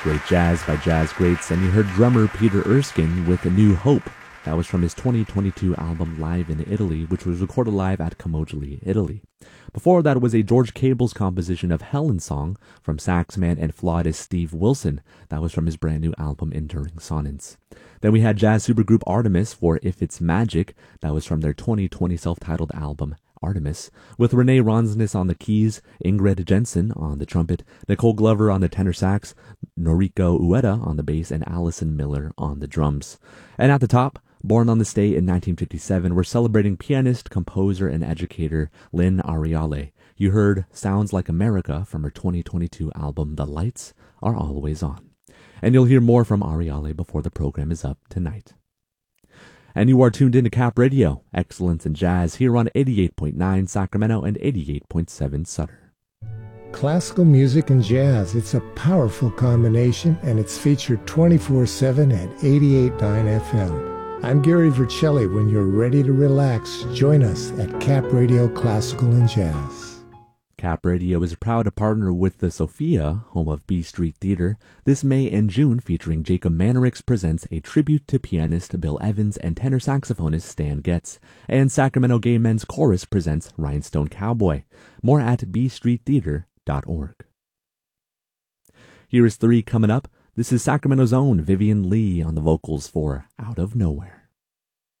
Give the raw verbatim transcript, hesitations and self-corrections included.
Great jazz by jazz greats, and you heard drummer Peter Erskine with A New Hope. That was from his twenty twenty-two album Live in Italy, which was recorded live at Camogli, Italy. Before that was a George Cable's composition of Helen Song from saxman and flautist Steve Wilson. That was from his brand new album Enduring Sonnets. Then we had jazz supergroup Artemis for If It's Magic. That was from their twenty twenty self-titled album Artemis, with Renee Ronsness on the keys, Ingrid Jensen on the trumpet, Nicole Glover on the tenor sax, Noriko Ueda on the bass, and Allison Miller on the drums. And at the top, born on this day in nineteen fifty-seven, we're celebrating pianist, composer, and educator Lynn Ariale. You heard Sounds Like America from her twenty twenty-two album The Lights Are Always On. And you'll hear more from Ariale before the program is up tonight. And you are tuned in to Cap Radio, excellence in jazz, here on eighty-eight point nine Sacramento and eighty-eight point seven Sutter. Classical music and jazz, it's a powerful combination, and it's featured twenty-four seven at eighty-eight point nine F M. I'm Gary Vercelli. When you're ready to relax, join us at Cap Radio Classical and Jazz. Cap Radio is proud to partner with the Sophia, home of B Street Theater. This May and June, featuring Jacob Manarix, presents a tribute to pianist Bill Evans and tenor saxophonist Stan Getz. And Sacramento Gay Men's Chorus presents Rhinestone Cowboy. More at b street theater dot org. Here is three coming up. This is Sacramento's own Vivian Lee on the vocals for Out of Nowhere.